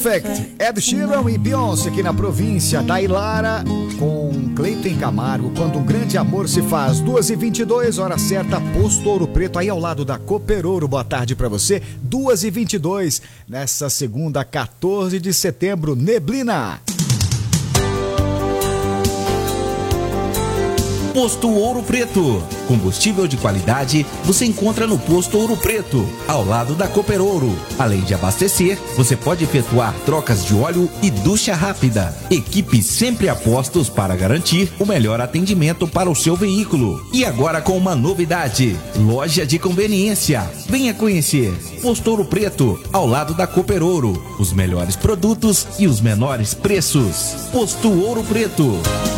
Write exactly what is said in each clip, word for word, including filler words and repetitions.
Perfect, Ed Sheeran e Beyoncé aqui na província da Ilara com Cleiton Camargo, quando um grande amor se faz. Duas e vinte e dois, hora certa, Posto Ouro Preto, aí ao lado da Cooper Ouro. Boa tarde pra você. Duas e vinte e dois, nessa segunda, quatorze de setembro, neblina. Posto Ouro Preto. Combustível de qualidade você encontra no Posto Ouro Preto, ao lado da Cooper Ouro. Além de abastecer, você pode efetuar trocas de óleo e ducha rápida. Equipe sempre a postos para garantir o melhor atendimento para o seu veículo. E agora com uma novidade: loja de conveniência. Venha conhecer Posto Ouro Preto, ao lado da Cooper Ouro. Os melhores produtos e os menores preços. Posto Ouro Preto.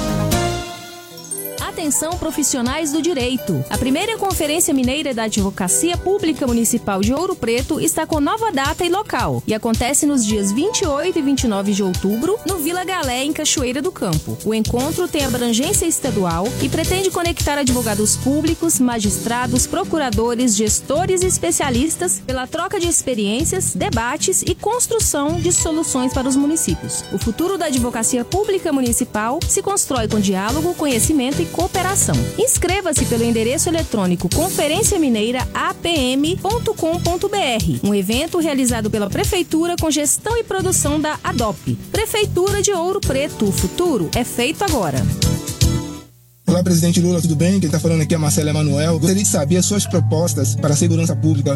Atenção, profissionais do direito. A primeira Conferência Mineira da Advocacia Pública Municipal de Ouro Preto está com nova data e local e acontece nos dias vinte e oito e vinte e nove de outubro no Vila Galé, em Cachoeira do Campo. O encontro tem abrangência estadual e pretende conectar advogados públicos, magistrados, procuradores, gestores e especialistas pela troca de experiências, debates e construção de soluções para os municípios. O futuro da advocacia pública municipal se constrói com diálogo, conhecimento e cooperação. Inscreva-se pelo endereço eletrônico conferência mineira a p m ponto com ponto b r. Um evento realizado pela Prefeitura com gestão e produção da A D O P. Prefeitura de Ouro Preto. O futuro é feito agora. Olá, presidente Lula, tudo bem? Quem está falando aqui é Marcelo Emanuel. Gostaria de saber as suas propostas para a segurança pública